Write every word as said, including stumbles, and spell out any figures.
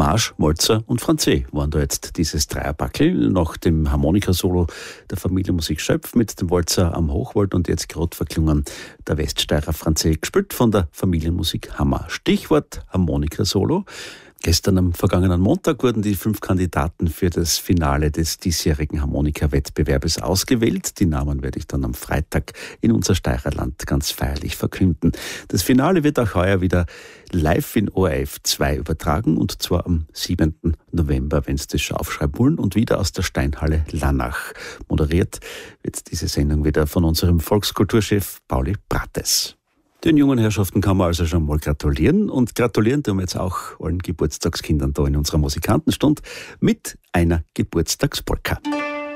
Marsch, Walzer und Franzé waren da jetzt dieses Dreierbackel. Nach dem Harmonikasolo der Familienmusik Schöpf mit dem Walzer am Hochwald und jetzt gerade verklungen der Weststeirer Franzé, gespielt von der Familienmusik Hammer. Stichwort Harmonikasolo. Gestern am vergangenen Montag wurden die fünf Kandidaten für das Finale des diesjährigen Harmonika-Wettbewerbes ausgewählt. Die Namen werde ich dann am Freitag in unser Steirerland ganz feierlich verkünden. Das Finale wird auch heuer wieder live in O R F zwei übertragen, und zwar am siebenten November, wenn es das schon aufschreiben wollen, und wieder aus der Steinhalle Lannach. Moderiert wird diese Sendung wieder von unserem Volkskulturchef Pauli Brates. Den jungen Herrschaften kann man also schon mal gratulieren, und gratulieren tun wir jetzt auch allen Geburtstagskindern da in unserer Musikantenstunde mit einer Geburtstagspolka.